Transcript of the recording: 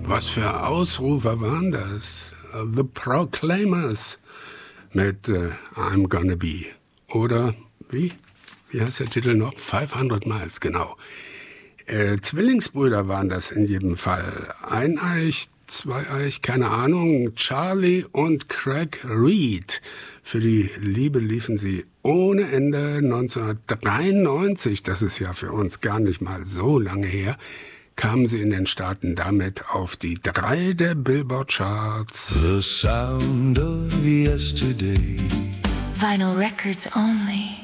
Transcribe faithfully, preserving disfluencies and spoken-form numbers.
Was für Ausrufer waren das? The Proclaimers mit äh, I'm Gonna Be. Oder wie? Wie heißt der Titel noch? fünfhundert Miles, genau. Äh, Zwillingsbrüder waren das in jedem Fall. Eineich, zweieich, keine Ahnung. Charlie und Craig Reed. Für die Liebe liefen sie ohne Ende. neunzehnhundertdreiundneunzig, das ist ja für uns gar nicht mal so lange her, kamen sie in den Staaten damit auf die drei der Billboard-Charts. The sound of yesterday. Vinyl records only.